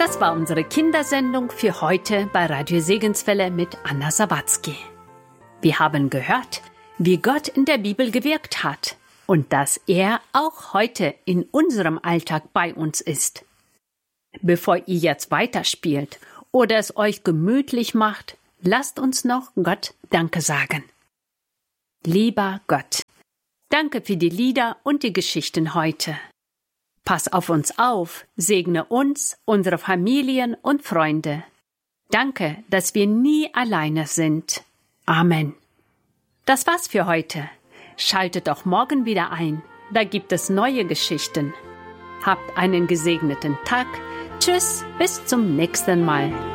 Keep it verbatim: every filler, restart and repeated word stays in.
Das war unsere Kindersendung für heute bei Radio Segenswelle mit Anna Sawatzki. Wir haben gehört, wie Gott in der Bibel gewirkt hat und dass er auch heute in unserem Alltag bei uns ist. Bevor ihr jetzt weiterspielt oder es euch gemütlich macht, lasst uns noch Gott Danke sagen. Lieber Gott, danke für die Lieder und die Geschichten heute. Pass auf uns auf, segne uns, unsere Familien und Freunde. Danke, dass wir nie alleine sind. Amen. Das war's für heute. Schaltet auch morgen wieder ein. Da gibt es neue Geschichten. Habt einen gesegneten Tag. Tschüss, bis zum nächsten Mal.